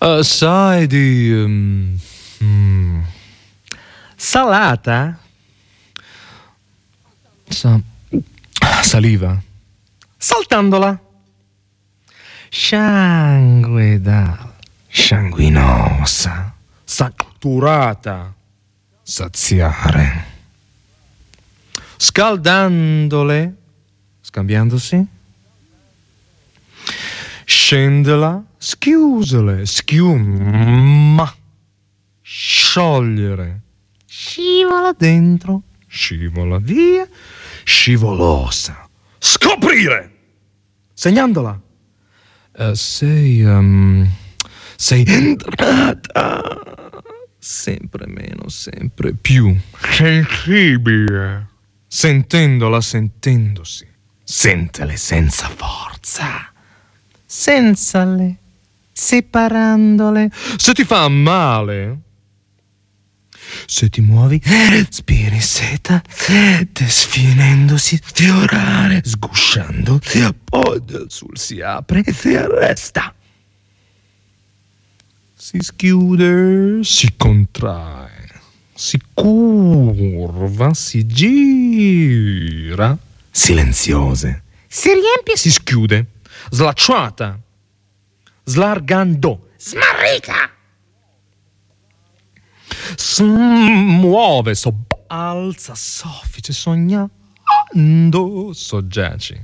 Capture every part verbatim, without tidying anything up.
Uh, sai di... Um, mm, salata? Sa- saliva. Saltandola. Sanguedal. Sanguinosa. Saturata. Saziare. Scaldandole. Scambiandosi. Scendela. Schiusele. Schiuma. Sciogliere. Scivola dentro. Scivola via. Scivolosa. Scoprire. Segnandola. Uh, sei... Um, sei entrata. Sempre meno, sempre più. Sensibile. Sentendola, sentendosi. Sentele senza forza. Senzale. Separandole. Se ti fa male... Se ti muovi, spiri seta, desfinendosi, fiorare, sgusciando, si appoggia sul si apre e si arresta. Si schiude, si contrae, si curva, si gira, silenziose, si riempie, si schiude, slacciata, slargando, smarrita. Muove, sobbalza, soffice, sognando, soggiaci,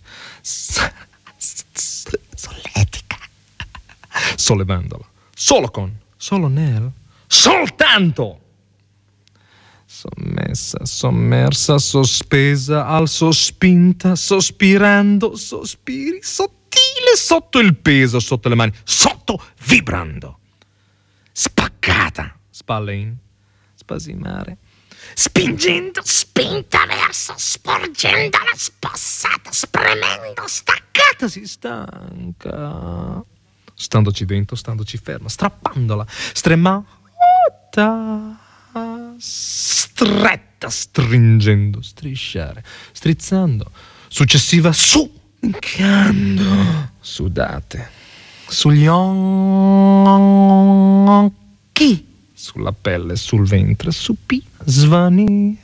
solletica, sollevandola, solo con, solo nel, soltanto, sommessa, sommersa, sospesa, al sospinta, sospirando, sospiri, sottile, sotto il peso, sotto le mani, sotto, vibrando, spaccata, spalle in, spasimare, spingendo, spinta verso, sporgendola, spossata, spremendo, staccata, si stanca, standoci dentro, standoci ferma, strappandola, stremata, stretta, stringendo, strisciare, strizzando, successiva, su, minchiando, sudate, sugli occhi, sulla pelle, sul ventre, supì, svanire,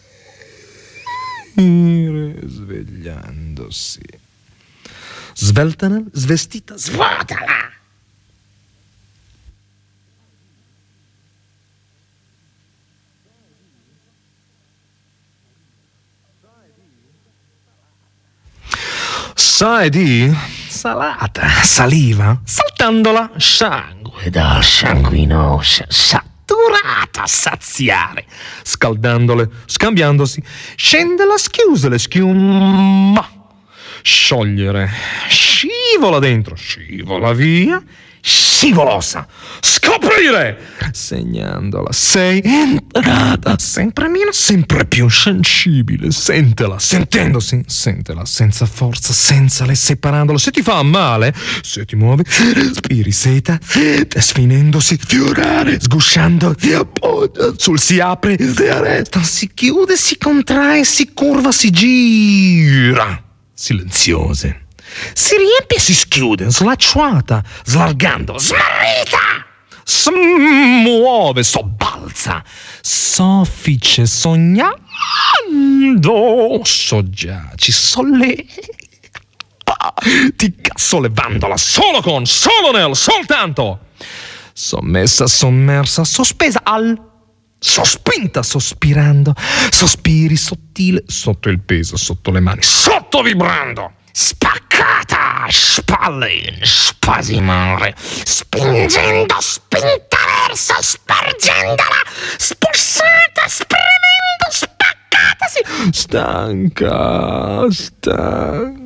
svegliandosi. Sveltana, svestita, svuotala. Sai di salata, saliva, saltandola, sangue dal sanguinosa, saturata, saziare, scaldandole, scambiandosi, scendela, schiusele, schiuma, sciogliere, scivola dentro, scivola via, scivolosa, scoprire, segnandola, sei entrata, sempre meno, sempre più sensibile, sentela, sentendosi, sentela, senza forza, senza le, separandola, se ti fa male, se ti muovi, respiri seta, desfinendosi, fiorare, sgusciando, si appoggia, sul si apre, si arresta, si chiude, si contrae, si curva, si gira, silenziose. Si riempie e si schiude, slacciata, slargando, smarrita, smuove, sobbalza, soffice, sognando, soggiaci, solleva, ti sollevandola, solo con, solo nel, soltanto, sommessa, sommersa, sospesa al, sospinta, sospirando, sospiri sottile, sotto il peso, sotto le mani, sotto vibrando, spaccata, spalle in, spasimare, spingendo, spinta verso, spargendola, spulsata, spremendo, spaccatasi, stanca, stanca.